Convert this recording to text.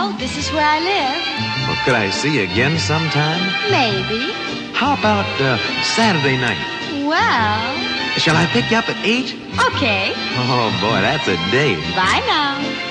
know. This is where I live. Well, could I see you again sometime? Maybe. How about Saturday night? Well... Shall I pick you up at 8? Okay. Oh, boy, that's a date. Bye now.